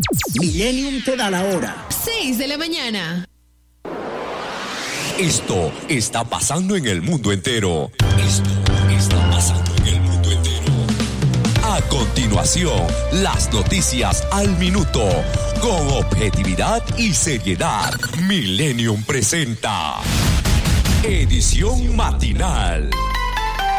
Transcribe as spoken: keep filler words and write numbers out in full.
Millennium te da la hora. seis de la mañana. Esto está pasando en el mundo entero. Esto está pasando en el mundo entero. A continuación, las noticias al minuto. Con objetividad y seriedad. Millennium presenta Edición Matinal.